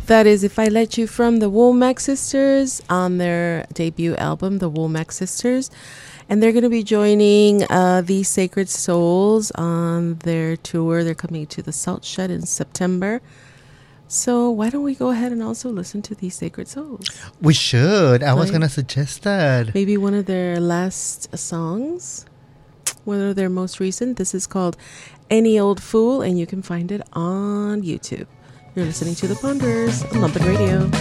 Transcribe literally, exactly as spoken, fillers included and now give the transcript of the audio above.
That is If I Let You from the Womack Sisters on their debut album, The Womack Sisters. And they're going to be joining uh, the Sacred Souls on their tour. They're coming to the Salt Shed in September. So why don't we go ahead and also listen to the Sacred Souls? We should. I Right. was going to suggest that. Maybe one of their last songs, one of their most recent. This is called Any Old Fool, and you can find it on YouTube. You're listening to The Ponders on Lumpen Radio.